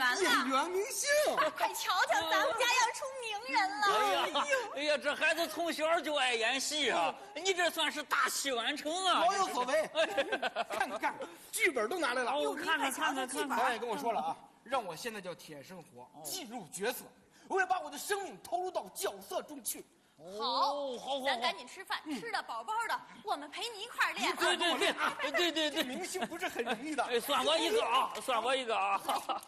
员了， 演员明星。 快瞧瞧，咱们家要出名人了！ 哎呀，这孩子从小就爱演戏啊！你这算是大器晚成啊！ 老有所为。看，剧本都拿来了。 哦，看看。 导演跟我说了啊，让我现在叫铁生活，进入角色，我要把我的生命投入到角色中去。 好，咱赶紧吃饭，吃的饱饱的，我们陪你一块练。 对， 明星不是很容易的。 哎，算我一个啊！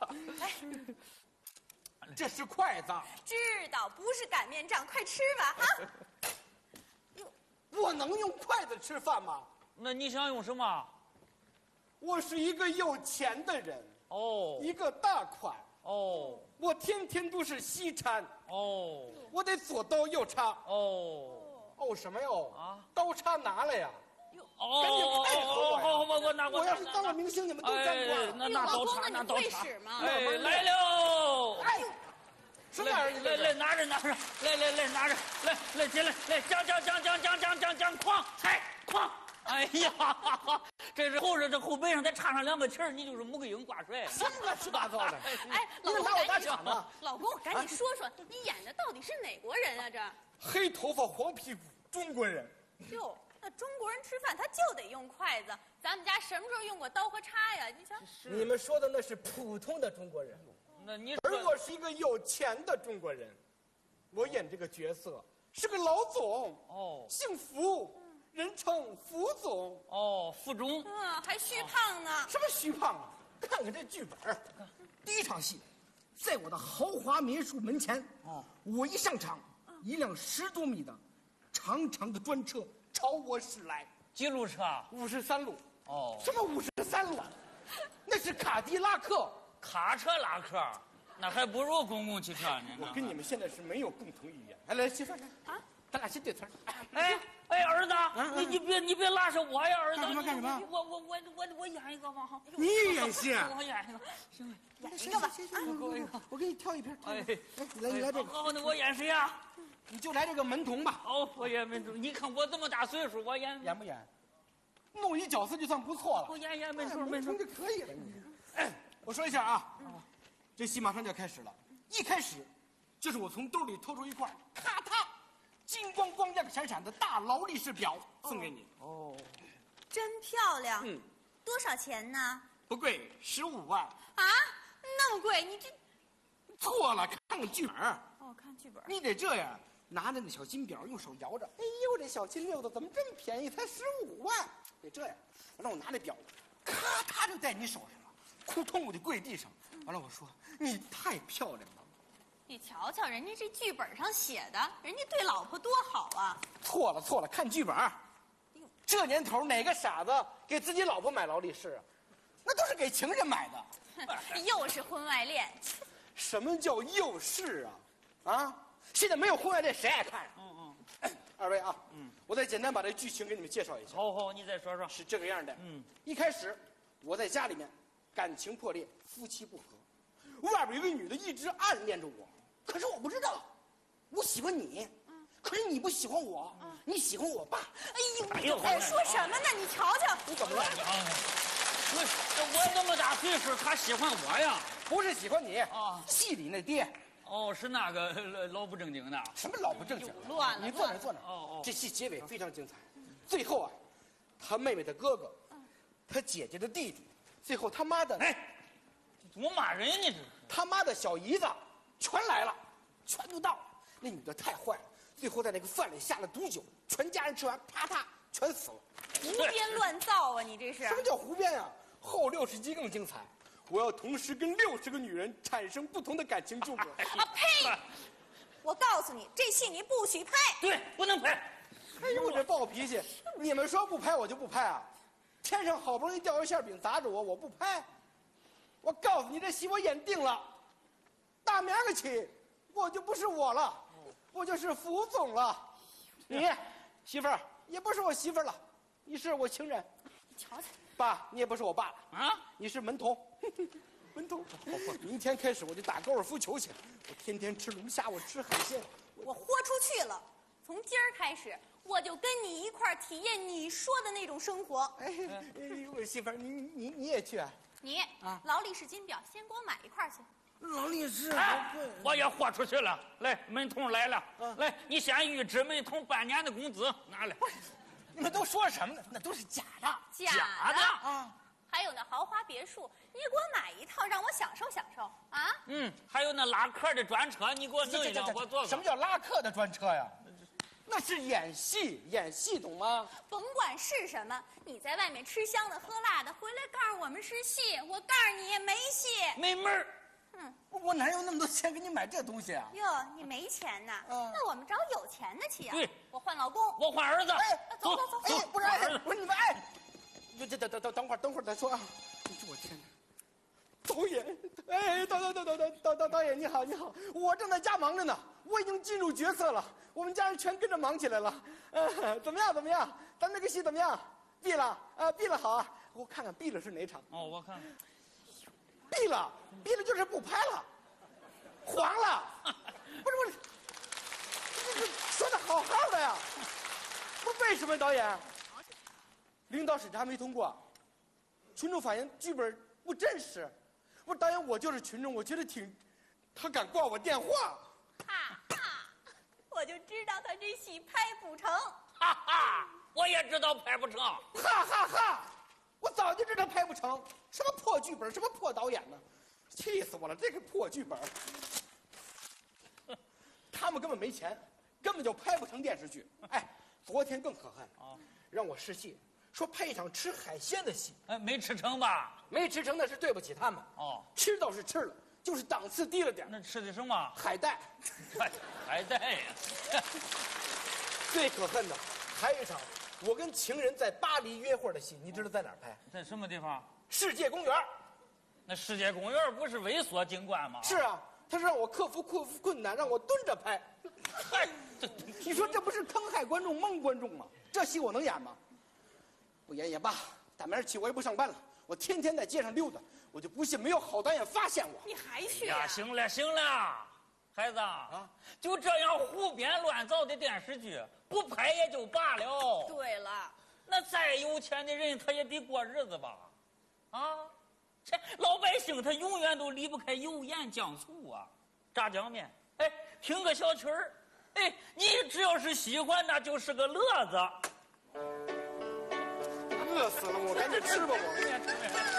这是筷子。 知道，不是擀面杖，快吃吧哈！ 我能用筷子吃饭吗？ 那你想用什么？ 我是一个有钱的人。 哦， 一个大款。 哦， 我天天都是西餐。 哦， 我得左刀右叉。哦什么哟？啊，刀叉拿来呀！赶紧配合我呀！ 我拿。 我要是当了明星，你们都沾光。 那刀叉， 那你会使吗？ 哎，来喽！ 哎，什么玩意儿？ 来，拿着，来，拿着，来，进来，来，将，哐，踩，哐！哎呀，这是后背上再插上2个旗儿，你就是穆桂英挂帅。 什么乱七八糟的！ 哎， 你能拿我打场吗？ 老公，赶紧说说，你演的到底是哪国人啊？这黑头发黄屁股中国人。 哟，那中国人吃饭他就得用筷子，咱们家什么时候用过刀和叉呀？你瞧， 你们说的那是普通的中国人， 那你而我是一个有钱的中国人，我演这个角色是个老总，姓福。人称福总。 福中。 还虚胖呢。 什么虚胖啊？看看这剧本。第一场戏，在我的豪华民宿门前。我一上场，一辆10多米的长长的专车朝我驶来。 几路车 ？53路。什么53路？那是卡迪拉克。 卡车拉客，那还不如公共汽车呢。 我跟你们现在是没有共同语言。来，媳妇儿啊，咱俩先对词儿。 哎，儿子，你别拉上我呀，儿子。 干什么？ 我演一个吧。 你演戏？ 我演一个，行， 演一个吧。 我给你挑一片。 你来这个。好，那我演谁呀？ 你就来这个门童吧。 我演门童。你看我这么大岁数，我演不演？弄一角色就算不错了。 我演门童就可以了。我说一下啊，这戏马上就要开始了。一开始，就是我从兜里掏出一块，咔嗒，金光光亮闪闪的大劳力士表送给你。 真漂亮。多少钱呢？ 不贵，15万。 啊，那么贵？你这错了，看看剧本。 看剧本。 你得这样，拿着那小金表，用手摇着。哎呦，这小金溜子怎么这么便宜？才15万。得这样，完了我拿这表，咔嗒就在你手上了，扑通我就跪地上。完了我说你太漂亮了。 你瞧瞧，人家这剧本上写的，人家对老婆多好啊！ 错了，看剧本。这年头哪个傻子给自己老婆买劳力士啊？那都是给情人买的。 又是婚外恋。 什么叫又是啊？现在没有婚外恋，谁爱看？二位啊，我再简单把这剧情给你们介绍一下。 好，你再说说。 是这个样的。一开始我在家里面感情破裂，夫妻不和，外边有个女的一直暗恋着我，可是我不知道，我喜欢你，可是你不喜欢我，你喜欢我爸。 哎呦，还说什么呢？你瞧瞧， 你怎么了？ 我这么大岁数，他喜欢我呀？ 不是喜欢你啊，戏里那爹。 是那个老不正经的。 什么老不正经？ 乱了！ 你坐那。这戏结尾非常精彩，最后啊，他妹妹的哥哥，他姐姐的弟弟，最后他妈的， 怎么骂人呢？这是他妈的小姨子，全来了，全都到了。那女的太坏了，最后在那个饭里下了毒酒，全家人吃完，啪啪全死了。 胡编乱造啊！你这是？ 什么叫胡编啊？后60集更精彩。我要同时跟60个女人产生不同的感情纠葛。 呸！我告诉你，这戏你不许拍。 对，不能拍。 哎呦，我这暴脾气！你们说不拍我就不拍啊？天上好不容易掉一馅饼砸着我，我不拍。我告诉你，这戏我演定了，大明儿个起，我就不是我了，我就是福总了。你媳妇儿也不是我媳妇儿了，你是我情人。 你瞧瞧。 爸，你也不是我爸了啊！ 你是门童，门童。明天开始我就打高尔夫球去，我天天吃龙虾，我吃海鲜， 我豁出去了。从今儿开始，我就跟你一块儿体验你说的那种生活。 我媳妇儿，你也去啊？ 你劳力士金表，先给我买一块去。 老李是哎，我也豁出去了。来，门童来了，来，你先预支门童半年的工资，拿来。 你们都说什么呢？那都是假的。 假的啊！ 还有那豪华别墅，你给我买一套，让我享受享受啊！ 还有那拉客的专车，你给我弄一辆，我坐。 什么叫拉客的专车呀？那是演戏，演戏懂吗？ 甭管是什么，你在外面吃香的喝辣的，回来告诉我们是戏，我告诉你没戏， 没门儿。 我哪有那么多钱给你买这东西啊？ 哟，你没钱呐？那我们找有钱的去啊！ 对， 我换老公， 我换儿子。 走。 哎，不是，不是你们哎，等会儿再说啊！我天哪！导演，哎，导演你好，我正在家忙着呢，我已经进入角色了，我们家人全跟着忙起来了。怎么样？咱那个戏怎么样？闭了好啊！我看看闭了是哪场？ 哦，我看看。 闭了就是不拍了，黄了。不是，这说的好好的呀，不是为什么导演？领导审查没通过，群众反映剧本不真实。我说导演，我就是群众，我觉得他敢挂我电话。 我就知道他这戏拍不成。 我也知道拍不成。 我早就知道拍不成，什么破剧本，什么破导演呢？气死我了！这个破剧本，他们根本没钱，根本就拍不成电视剧。哎，昨天更可恨啊，让我试戏，说拍一场吃海鲜的戏， 没吃成吧？ 没吃成那是对不起他们。吃倒是吃了，就是档次低了点。 那吃的什么？ 海带。 海带呀！ 最可恨的还有一场，我跟情人在巴黎约会的戏，你知道在哪儿拍？ 在什么地方？ 世界公园。 那世界公园不是猥琐景观吗？ 是啊，他是让我克服困难，让我蹲着拍。你说这不是坑害观众、蒙观众吗？这戏我能演吗？不演也罢，大明儿起我也不上班了，我天天在街上溜达，我就不信没有好导演发现我。 你还去呀？行了，孩子啊，就这样胡编乱造的电视剧，不拍也就罢了。 对了， 那再有钱的人，他也得过日子吧？这老百姓他永远都离不开油盐酱醋啊，炸酱面，哎，听个小曲儿，哎，你只要是喜欢，那就是个乐子。 饿死了我，赶紧吃吧我。